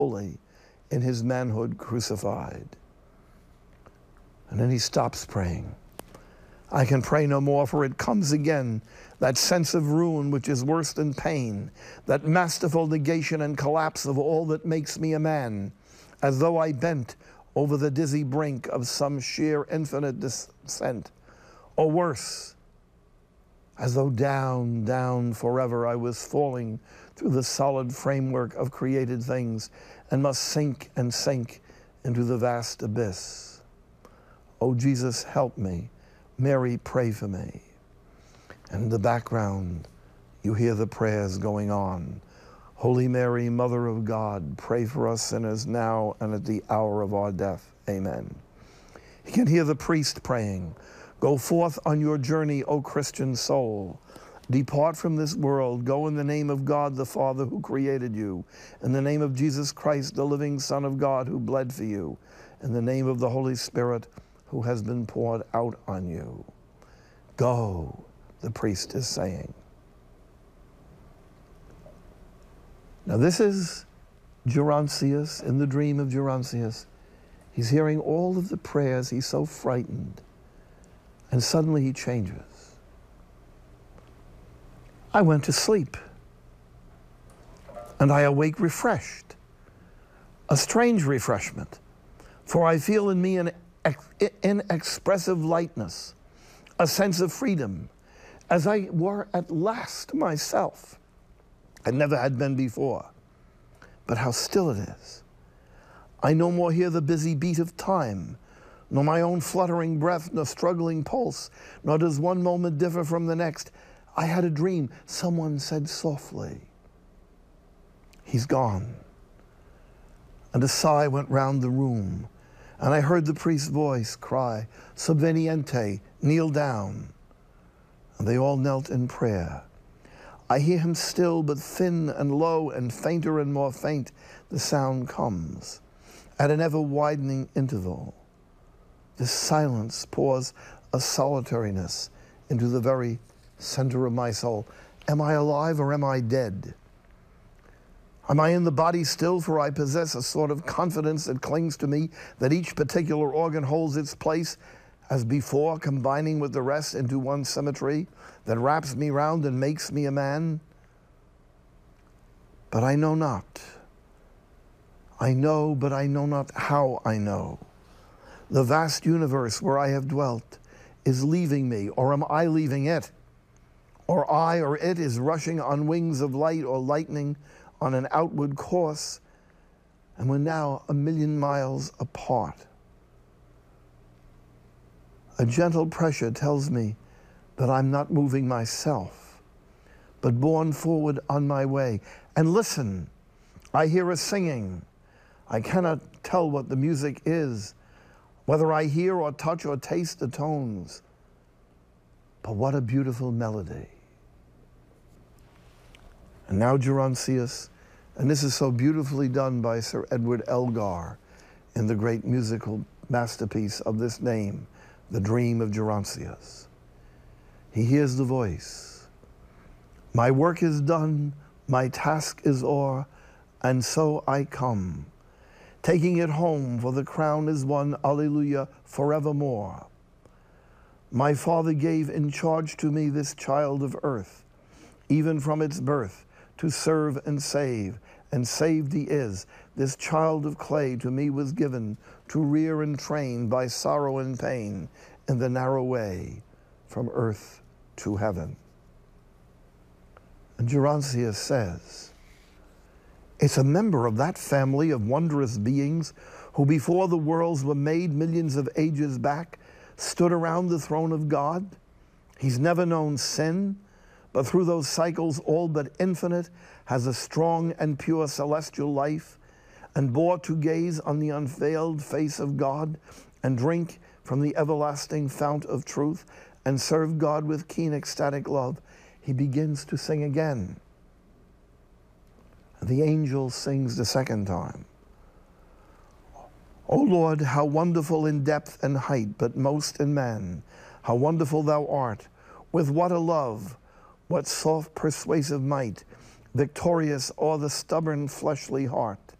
fully in his manhood crucified. And then he stops praying. I can pray no more, for it comes again, that sense of ruin which is worse than pain, that masterful negation and collapse of all that makes me a man, as though I bent over the dizzy brink of some sheer infinite descent, or worse, as though down, down forever I was falling through the solid framework of created things and must sink and sink into the vast abyss. Oh, Jesus, help me. Mary, pray for me. And in the background, you hear the prayers going on. Holy Mary, Mother of God, pray for us sinners now and at the hour of our death. Amen. You can hear the priest praying. Go forth on your journey, O Christian soul. Depart from this world. Go in the name of God the Father who created you. In the name of Jesus Christ, the living Son of God who bled for you. In the name of the Holy Spirit who has been poured out on you. Go, the priest is saying. Now this is Gerontius in the dream of Gerontius. He's hearing all of the prayers. He's so frightened. And suddenly he changes. I went to sleep. And I awake refreshed. A strange refreshment. For I feel in me an inexpressive lightness, a sense of freedom, as I were at last myself. I never had been before. But how still it is. I no more hear the busy beat of time, nor my own fluttering breath, nor struggling pulse, nor does one moment differ from the next. I had a dream. Someone said softly, he's gone. And a sigh went round the room, and I heard the priest's voice cry, subveniente, kneel down. And they all knelt in prayer. I hear him still, but thin and low, and fainter and more faint, the sound comes, at an ever-widening interval. This silence pours a solitariness into the very center of my soul. Am I alive or am I dead? Am I in the body still, for I possess a sort of confidence that clings to me, that each particular organ holds its place as before, combining with the rest into one symmetry that wraps me round and makes me a man? But I know not. I know, but I know not how I know. The vast universe where I have dwelt is leaving me, or am I leaving it? Or I or it is rushing on wings of light or lightning on an outward course, and we're now 1,000,000 miles apart. A gentle pressure tells me that I'm not moving myself, but borne forward on my way. And listen, I hear a singing. I cannot tell what the music is, whether I hear or touch or taste the tones. But what a beautiful melody. And now Gerontius, and this is so beautifully done by Sir Edward Elgar in the great musical masterpiece of this name, The Dream of Gerontius. He hears the voice. My work is done, my task is o'er, and so I come, taking it home, for the crown is won, alleluia, forevermore. My Father gave in charge to me this child of earth, even from its birth, to serve and saved he is. This child of clay to me was given, to rear and train by sorrow and pain in the narrow way from earth to heaven. And Gerontius says, it's a member of that family of wondrous beings who before the worlds were made millions of ages back, stood around the throne of God. He's never known sin, but through those cycles all but infinite, has a strong and pure celestial life, and bore to gaze on the unveiled face of God, and drink from the everlasting fount of truth, and serve God with keen ecstatic love. He begins to sing again. The angel sings the second time. O Lord, how wonderful in depth and height, but most in man, how wonderful thou art, with what a love, what soft persuasive might, victorious o'er the stubborn fleshly heart.